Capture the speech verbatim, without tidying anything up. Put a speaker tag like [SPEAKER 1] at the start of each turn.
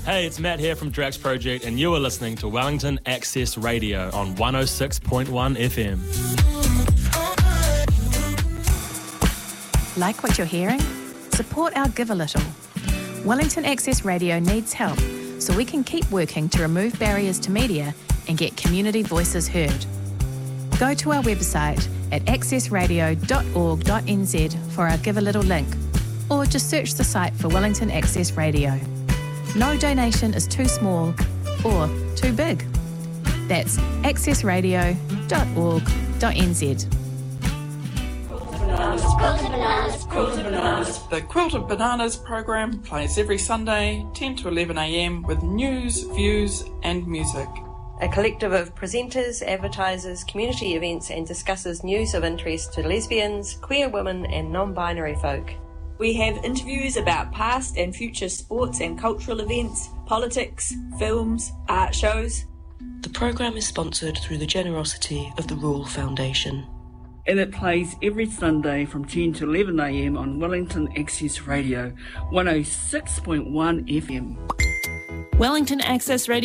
[SPEAKER 1] Hey, it's Matt here from Drax Project, and you are listening to Wellington Access Radio on one oh six point one F M.
[SPEAKER 2] Like what you're hearing? Support our Give a Little. Wellington Access Radio needs help, so we can keep working to remove barriers to media and get community voices heard. Go to our website at access radio dot org dot n z for our Give a Little link, or just search the site for Wellington Access Radio. No donation is too small or too big. That's access radio dot org dot n z.
[SPEAKER 3] Quilted Bananas, Quilted Bananas.
[SPEAKER 4] The Quilted Bananas program plays every Sunday, ten to eleven a m, with news, views and music.
[SPEAKER 5] A collective of presenters, advertisers, community events and discusses news of interest to lesbians, queer women and non-binary folk.
[SPEAKER 6] We have interviews about past and future sports and cultural events, politics, films, art shows.
[SPEAKER 7] The programme is sponsored through the generosity of the Rule Foundation.
[SPEAKER 8] And it plays every Sunday from ten to eleven a m on Wellington Access Radio, one oh six point one F M.
[SPEAKER 2] Wellington Access Radio